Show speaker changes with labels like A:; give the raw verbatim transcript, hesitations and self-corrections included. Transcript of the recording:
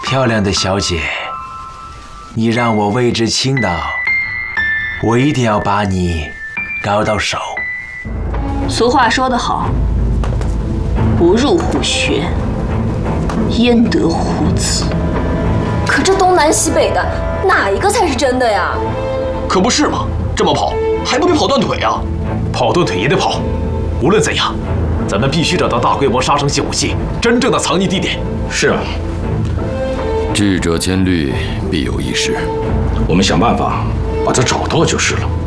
A: 漂亮的小姐，你让我为之倾倒，我一定要把你搞到手。
B: 俗话说得好，不入虎穴，焉得虎子。
C: 可这东南西北的，哪一个才是真的呀？
D: 可不是嘛，这么跑还不得跑断腿啊？
E: 跑断腿也得跑。无论怎样，咱们必须找到大规模杀生性武器真正的藏匿地点。
D: 是啊。
F: 智者千虑，必有一失。
D: 我们想办法把它找到就是了。